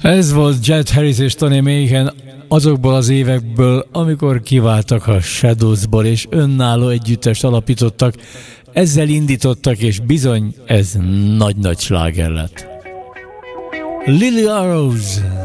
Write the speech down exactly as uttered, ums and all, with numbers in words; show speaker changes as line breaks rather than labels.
Ez volt Jet Harris és Tony Mayhem azokból az évekből, amikor kiváltak a Shadowsból és önálló együttest alapítottak, ezzel indítottak, és bizony ez nagy-nagy sláger lett. Lily Arrows.